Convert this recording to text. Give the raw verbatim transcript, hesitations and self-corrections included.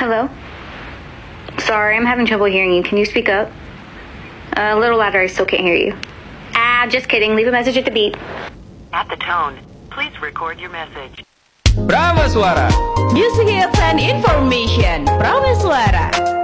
Hello? Sorry, I'm having trouble hearing you. Can you speak up? Uh, a little louder, I still can't hear you. Ah, just kidding. Leave a message at the beep. At the tone, please record your message. Prameswara. Music hits and information. Prameswara.